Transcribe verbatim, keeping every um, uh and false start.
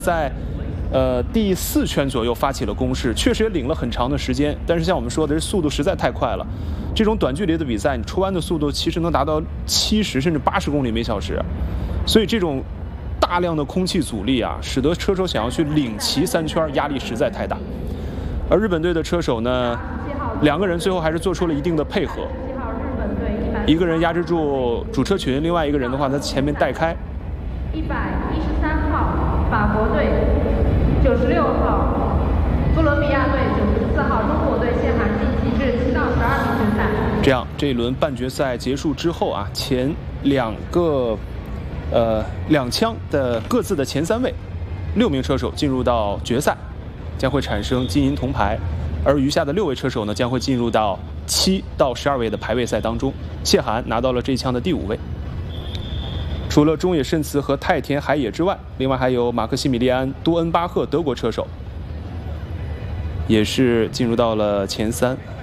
在呃第四圈左右发起了攻势，确实也领了很长的时间。但是像我们说的，这速度实在太快了。这种短距离的比赛，你出弯的速度其实能达到七十甚至八十公里每小时，所以这种大量的空气阻力啊，使得车手想要去领骑三圈，压力实在太大。而日本队的车手呢，两个人最后还是做出了一定的配合，一个人压制住主车群，另外一个人的话，他前面带开。 一百一十三号法国队，九十六号哥伦比亚队，九十四号中国队谢涵晋级至七到十二名决赛。 这样，这一轮半决赛结束之后啊，前两个呃两枪的各自的前三位，六名车手进入到决赛，将会产生金银铜牌，而余下的六位车手呢，将会进入到七到十二位的排位赛当中。谢涵拿到了这一枪的第五位。除了中野慎慈和太田海也之外，另外还有马克西米利安·多恩巴赫德国车手，也是进入到了前三。